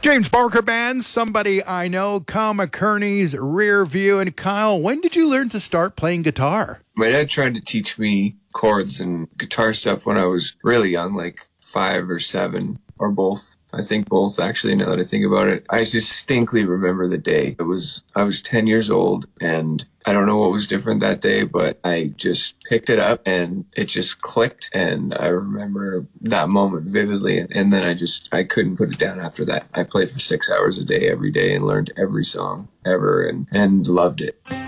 James Barker Band, Somebody I Know, Kyle McCurney's Rear View. And Kyle, when did you learn to start playing guitar? My dad tried to teach me chords and guitar stuff when I was really young, like 5 or 7, or both. I think both, actually, now that I think about it. I distinctly remember the day. I was 10 years old, and I don't know what was different that day, but I just picked it up and it just clicked. And I remember that moment vividly. And then I couldn't put it down after that. I played for 6 hours a day every day and learned every song ever and loved it.